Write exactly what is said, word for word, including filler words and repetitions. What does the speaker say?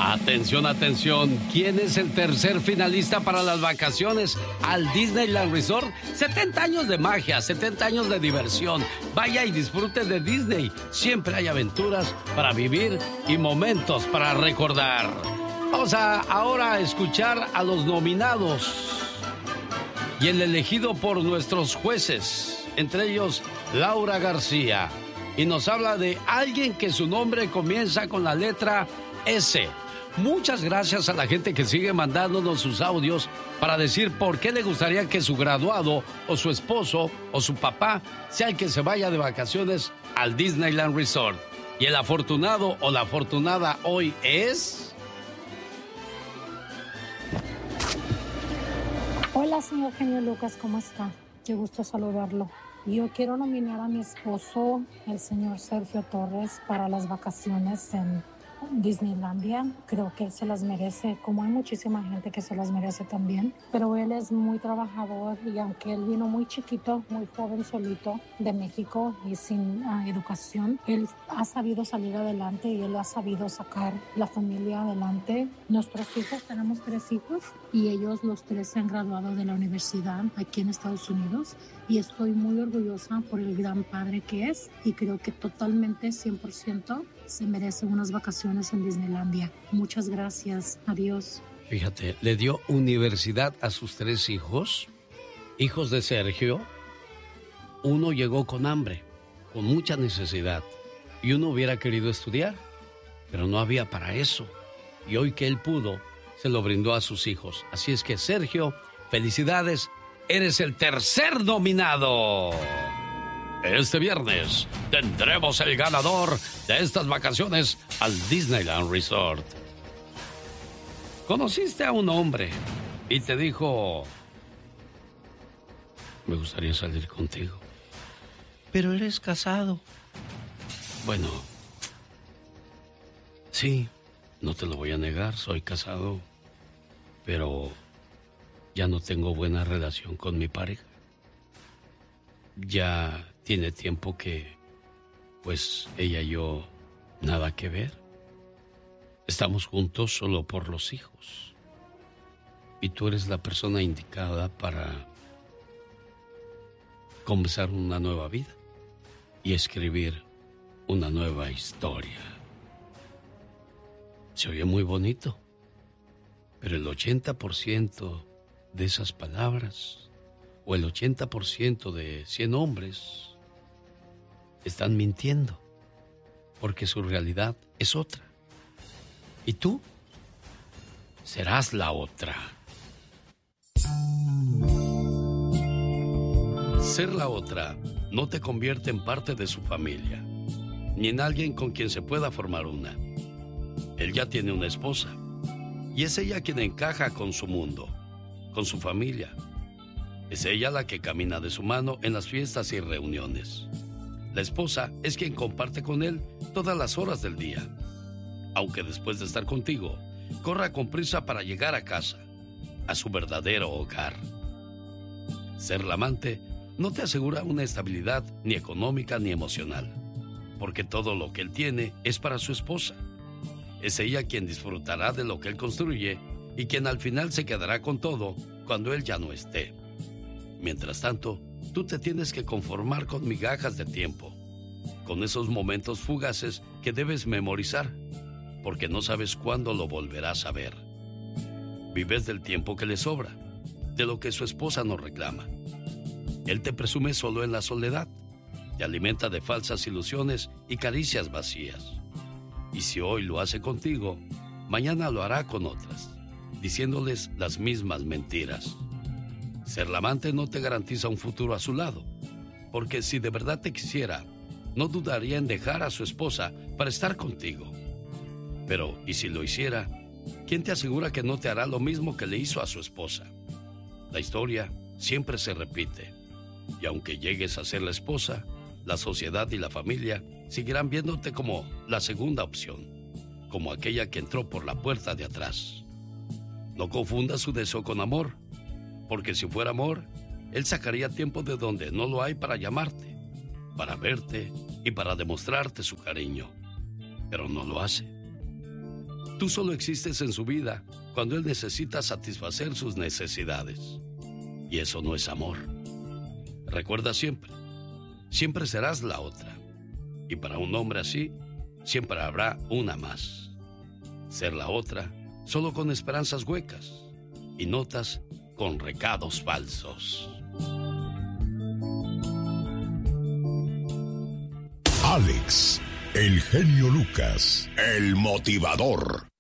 Atención, atención. ¿Quién es el tercer finalista para las vacaciones al Disneyland Resort? setenta años de magia, setenta años de diversión. Vaya y disfrute de Disney. Siempre hay aventuras para vivir y momentos para recordar. Vamos a ahora a escuchar a los nominados y el elegido por nuestros jueces, entre ellos Laura García. Y nos habla de alguien que su nombre comienza con la letra S. Muchas gracias a la gente que sigue mandándonos sus audios para decir por qué le gustaría que su graduado o su esposo o su papá sea el que se vaya de vacaciones al Disneyland Resort. Y el afortunado o la afortunada hoy es... Hola, señor genio Lucas, ¿cómo está? Qué gusto saludarlo. Yo quiero nominar a mi esposo, el señor Sergio Torres, para las vacaciones en Disneylandia. Creo que se las merece, como hay muchísima gente que se las merece también, pero él es muy trabajador y aunque él vino muy chiquito, muy joven solito de México y sin uh, educación, él ha sabido salir adelante y él ha sabido sacar la familia adelante. Nuestros hijos, tenemos tres hijos y ellos los tres se han graduado de la universidad aquí en Estados Unidos y estoy muy orgullosa por el gran padre que es y creo que totalmente cien por ciento se merece unas vacaciones en Disneylandia. Muchas gracias. Adiós. Fíjate, le dio universidad a sus tres hijos, hijos de Sergio. Uno llegó con hambre, con mucha necesidad, y uno hubiera querido estudiar, pero no había para eso. Y hoy que él pudo, se lo brindó a sus hijos. Así es que, Sergio, felicidades, eres el tercer nominado. Este viernes tendremos el ganador de estas vacaciones al Disneyland Resort. Conociste a un hombre y te dijo: me gustaría salir contigo, pero eres casado. Bueno, sí, no te lo voy a negar, soy casado, pero ya no tengo buena relación con mi pareja. Ya tiene tiempo que, pues, ella y yo nada que ver. Estamos juntos solo por los hijos. Y tú eres la persona indicada para comenzar una nueva vida y escribir una nueva historia. Se oye muy bonito, pero el ochenta por ciento de esas palabras, o el ochenta por ciento de cien hombres, están mintiendo, porque su realidad es otra. Y tú serás la otra. Ser la otra no te convierte en parte de su familia, ni en alguien con quien se pueda formar una. Él ya tiene una esposa, y es ella quien encaja con su mundo, con su familia. Es ella la que camina de su mano en las fiestas y reuniones. La esposa es quien comparte con él todas las horas del día. Aunque después de estar contigo, corra con prisa para llegar a casa, a su verdadero hogar. Ser la amante no te asegura una estabilidad ni económica ni emocional, porque todo lo que él tiene es para su esposa. Es ella quien disfrutará de lo que él construye y quien al final se quedará con todo cuando él ya no esté. Mientras tanto, tú te tienes que conformar con migajas de tiempo, con esos momentos fugaces que debes memorizar, porque no sabes cuándo lo volverás a ver. Vives del tiempo que le sobra, de lo que su esposa no reclama. Él te presume solo en la soledad, te alimenta de falsas ilusiones y caricias vacías. Y si hoy lo hace contigo, mañana lo hará con otras, diciéndoles las mismas mentiras. Ser la amante no te garantiza un futuro a su lado, porque si de verdad te quisiera, no dudaría en dejar a su esposa para estar contigo. Pero, ¿y si lo hiciera? ¿Quién te asegura que no te hará lo mismo que le hizo a su esposa? La historia siempre se repite, y aunque llegues a ser la esposa, la sociedad y la familia seguirán viéndote como la segunda opción, como aquella que entró por la puerta de atrás. No confundas su deseo con amor, porque si fuera amor, él sacaría tiempo de donde no lo hay para llamarte, para verte y para demostrarte su cariño, pero no lo hace. Tú solo existes en su vida cuando él necesita satisfacer sus necesidades. Y eso no es amor. Recuerda siempre, siempre serás la otra. Y para un hombre así, siempre habrá una más. Ser la otra, solo con esperanzas huecas y notas con recados falsos. Alex, el genio Lucas, el motivador.